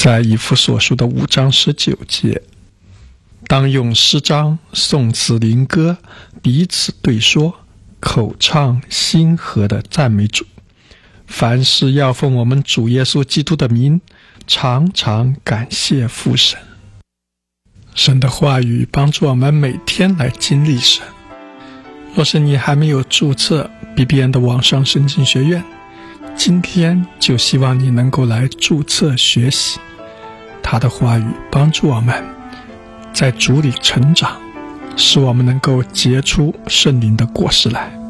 在以弗所书的5章19节，当用诗章、颂词、灵歌彼此对说，口唱心和的赞美主。凡事要奉我们主耶稣基督的名，常常感谢父神。神的话语帮助我们每天来经历神。若是你还没有注册 BBN 的网上圣经学院，今天就希望你能够来注册学习。他的话语帮助我们在主里成长，使我们能够结出圣灵的果实来。